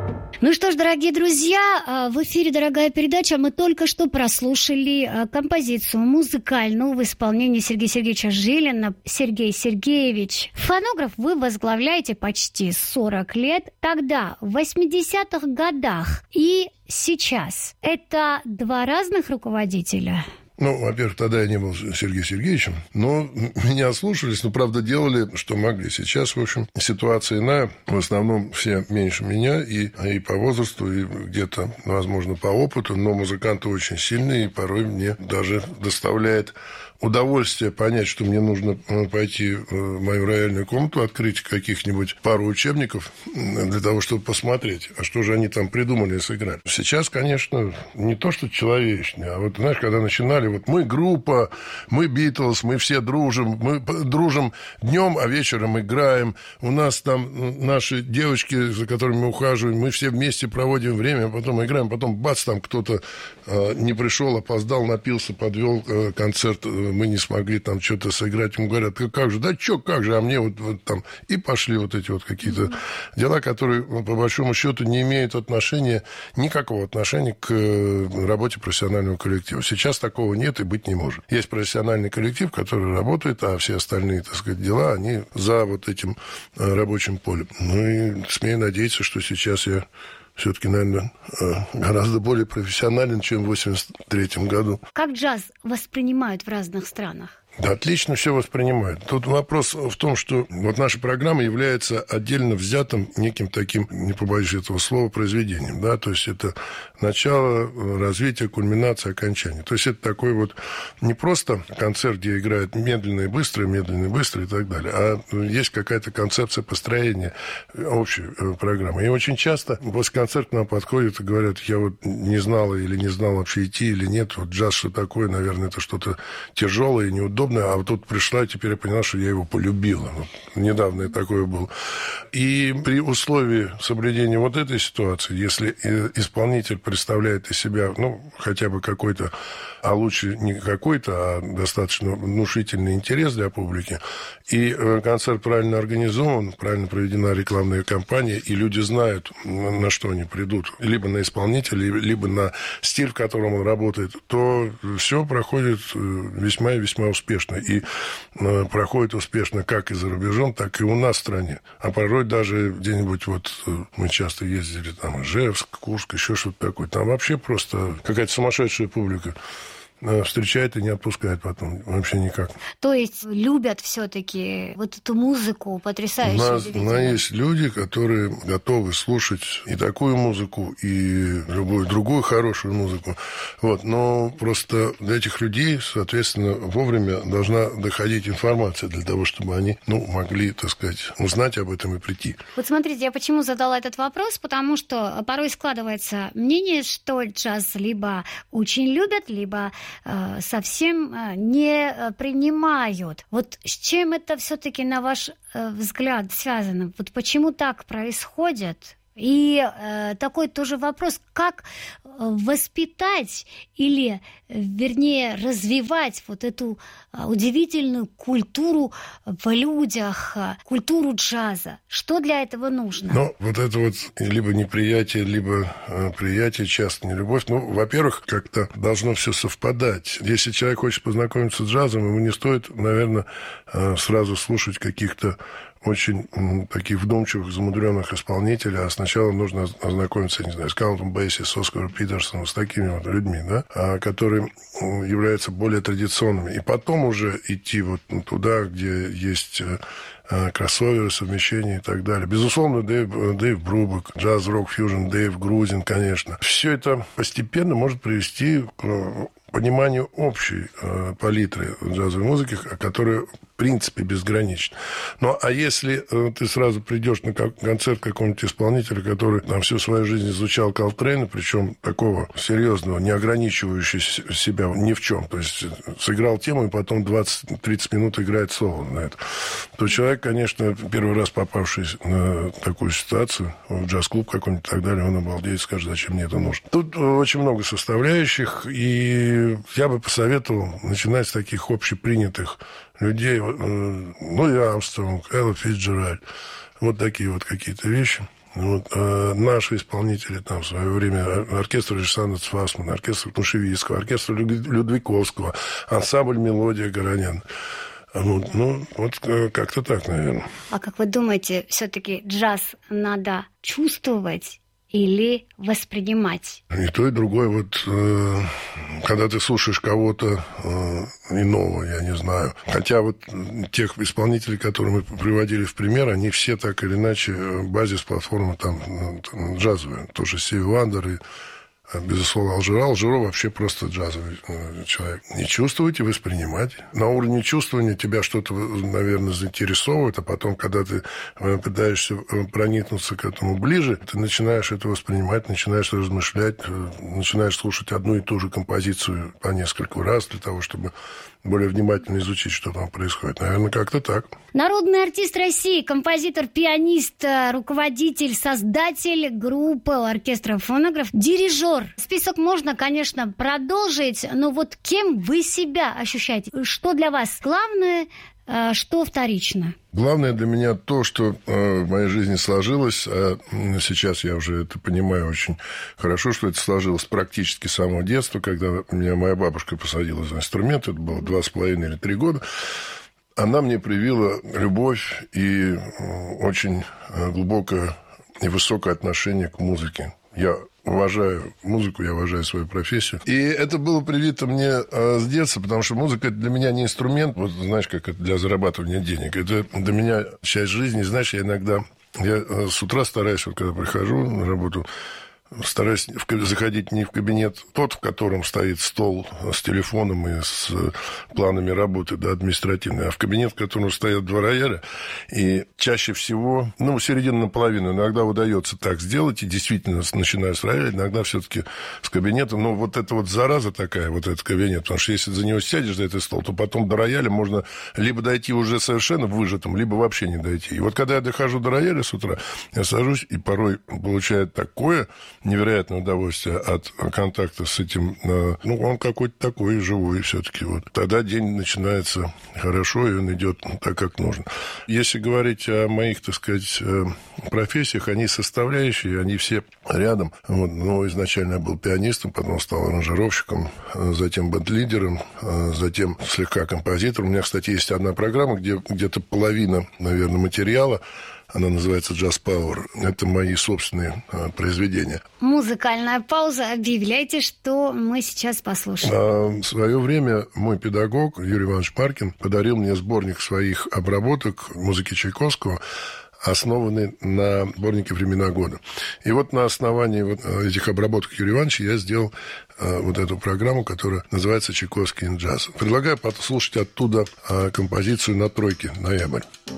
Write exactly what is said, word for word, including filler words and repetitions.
Ну что ж, дорогие друзья, в эфире «Дорогая передача». Мы только что прослушали композицию музыкальную в исполнении Сергея Сергеевича Жилина. Сергей Сергеевич, фонограф вы возглавляете почти сорок лет. Тогда, в восьмидесятых годах и сейчас. Это два разных руководителя? Ну, во-первых, тогда я не был Сергеем Сергеевичем, но меня слушались, но, правда, делали, что могли. Сейчас, в общем, ситуация иная. В основном все меньше меня и, и по возрасту, и где-то, возможно, по опыту, но музыканты очень сильные, и порой мне даже доставляет удовольствие понять, что мне нужно пойти в мою рояльную комнату, открыть каких-нибудь пару учебников для того, чтобы посмотреть, а что же они там придумали и сыграли. Сейчас, конечно, не то, что человечнее, а вот, знаешь, когда начинали, вот мы группа, мы Битлз, мы все дружим, мы дружим днем, а вечером играем, у нас там наши девочки, за которыми мы ухаживаем, мы все вместе проводим время, а потом играем, потом бац, там кто-то э, не пришел, опоздал, напился, подвел э, концерт, мы не смогли там что-то сыграть. Ему говорят, как же, да что, как же, а мне вот, вот там... И пошли вот эти вот какие-то mm-hmm. дела, которые, по большому счету, не имеют отношения, никакого отношения к работе профессионального коллектива. Сейчас такого нет и быть не может. Есть профессиональный коллектив, который работает, а все остальные, так сказать, дела, они за вот этим рабочим полем. Ну и смею надеяться, что сейчас я все-таки, наверное, гораздо более профессионален, чем в восемьдесят третьем году. Как джаз воспринимают в разных странах? Да, отлично все воспринимают. Тут вопрос в том, что вот наша программа является отдельно взятым неким таким, не побоюсь этого слова, произведением. Да? То есть это начало, развитие, кульминация, окончание. То есть это такой вот не просто концерт, где играют медленно и быстро, медленно и быстро и так далее, а есть какая-то концепция построения общей программы. И очень часто после концерта к нам подходят и говорят, я вот не знала или не знал вообще идти или нет, вот джаз что такое, наверное, это что-то тяжелое и неудобное. А вот тут пришла, и теперь я поняла, что я его полюбила. Вот недавно такое было. И при условии соблюдения вот этой ситуации, если исполнитель представляет из себя, ну, хотя бы какой-то, а лучше не какой-то, а достаточно внушительный интерес для публики, и концерт правильно организован, правильно проведена рекламная кампания, и люди знают, на что они придут, либо на исполнителя, либо на стиль, в котором он работает, то все проходит весьма и весьма успешно. И проходит успешно как и за рубежом, так и у нас в стране. А порой даже где-нибудь, вот мы часто ездили, там, Ижевск, Курск, еще что-то такое. Там вообще просто какая-то сумасшедшая публика встречает и не отпускает потом вообще никак. То есть любят все-таки вот эту музыку потрясающую? У нас, у нас есть люди, которые готовы слушать и такую музыку, и любую другую хорошую музыку. Вот. Но просто для этих людей, соответственно, вовремя должна доходить информация для того, чтобы они, ну, могли, так сказать, узнать об этом и прийти. Вот смотрите, я почему задала этот вопрос, потому что порой складывается мнение, что джаз либо очень любят, либо совсем не принимают. Вот с чем это все-таки, на ваш взгляд, связано? Вот почему так происходит? И э, такой тоже вопрос, как воспитать или, вернее, развивать вот эту э, удивительную культуру в людях, э, культуру джаза. Что для этого нужно? Ну, вот это вот либо неприятие, либо э, приятие, часто не любовь. Ну, во-первых, как-то должно все совпадать. Если человек хочет познакомиться с джазом, ему не стоит, наверное, э, сразу слушать каких-то очень м, таких вдумчивых, замудренных исполнителей, а сначала нужно ознакомиться, не знаю, с Каунтом Бейси, с Оскаром Питерсоном, с такими вот людьми, да, а, которые являются более традиционными. И потом уже идти вот туда, где есть а, кроссоверы, совмещения и так далее. Безусловно, Дэйв, Дэйв Брубак, джаз, рок, фьюжн, Дэйв Грузин, конечно. Все это постепенно может привести к пониманию общей э, палитры джазовой музыки, которая, в принципе, безгранична. Ну, а если э, ты сразу придешь на концерт какого-нибудь исполнителя, который там всю свою жизнь изучал Колтрейна, причем такого серьезного, не ограничивающего себя ни в чем, то есть сыграл тему и потом двадцать-тридцать минут играет соло на это, то человек, конечно, первый раз попавший на такую ситуацию, в джаз-клуб какой-нибудь и так далее, он обалдеет и скажет, зачем мне это нужно. Тут очень много составляющих, и я бы посоветовал начинать с таких общепринятых людей, ну, и Армстронг, Элла Фицджеральд, вот такие вот какие-то вещи. Вот, э, наши исполнители там в свое время, оркестр Александра Цфасмана, оркестр Кнушевицкого, оркестр Людвиковского, ансамбль «Мелодия» Горонян. Вот, ну, вот как-то так, наверное. А как вы думаете, все-таки джаз надо чувствовать или воспринимать? И то, и другое. Вот э, когда ты слушаешь кого-то э, иного, я не знаю. Хотя вот тех исполнителей, которые мы приводили в пример, они все так или иначе базис платформы там джазовые. Тоже Стиви Вандер и, безусловно, Алжира. Алжира вообще просто джазовый человек. Не чувствовать и воспринимать. На уровне чувствования тебя что-то, наверное, заинтересовывает, а потом, когда ты пытаешься проникнуться к этому ближе, ты начинаешь это воспринимать, начинаешь размышлять, начинаешь слушать одну и ту же композицию по нескольку раз для того, чтобы более внимательно изучить, что там происходит. Наверное, как-то так. Народный артист России, композитор, пианист, руководитель, создатель группы оркестра «Фонограф», дирижер. Список можно, конечно, продолжить, но вот кем вы себя ощущаете? Что для вас главное, что вторично? Главное для меня то, что э, в моей жизни сложилось, а сейчас я уже это понимаю очень хорошо, что это сложилось практически с самого детства, когда меня моя бабушка посадила за инструмент, это было два с половиной или три года. Она мне привила любовь и очень глубокое и высокое отношение к музыке. Я уважаю музыку, я уважаю свою профессию. И это было привито мне э, с детства, потому что музыка – это для меня не инструмент, вот знаешь, как это для зарабатывания денег. Это для меня часть жизни. Знаешь, я иногда, я с утра стараюсь, вот когда прихожу на работу, стараюсь заходить не в кабинет тот, в котором стоит стол с телефоном и с планами работы, да, административной, а в кабинет, в котором стоят два рояля. И чаще всего, ну, середина наполовину, иногда удается так сделать, и действительно, начиная с рояля, иногда все-таки с кабинета. Но вот это вот зараза такая, вот этот кабинет, потому что если за него сядешь, за этот стол, то потом до рояля можно либо дойти уже совершенно выжатым, либо вообще не дойти. И вот когда я дохожу до рояля с утра, я сажусь и порой получаю такое невероятное удовольствие от контакта с этим. Ну, он какой-то такой живой все-таки. Вот. Тогда день начинается хорошо, и он идет так, как нужно. Если говорить о моих, так сказать, профессиях, они составляющие, они все рядом. Вот. Ну, изначально я был пианистом, потом стал аранжировщиком, затем бэнд-лидером, затем слегка композитором. У меня, кстати, есть одна программа, где где-то половина, наверное, материала, она называется «Джаз Пауэр». Это мои собственные а, произведения. Музыкальная пауза. Объявляйте, что мы сейчас послушаем. А, в свое время мой педагог Юрий Иванович Паркин подарил мне сборник своих обработок музыки Чайковского, основанный на сборнике «Времена года». И вот на основании вот этих обработок Юрия Ивановича я сделал а, вот эту программу, которая называется «Чайковский in джаз». Предлагаю послушать оттуда а, композицию «На тройке. Ноябрь».